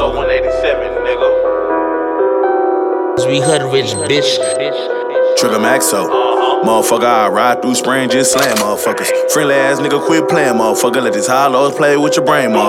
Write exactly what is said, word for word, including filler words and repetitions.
episode one eighty-seven, nigga. We hood rich, bitch. Trigger Maxo. Motherfucker, I ride through spring, just slam motherfuckers. Friendly ass nigga, quit playing, motherfucker. Let these hollows play with your brain, motherfucker.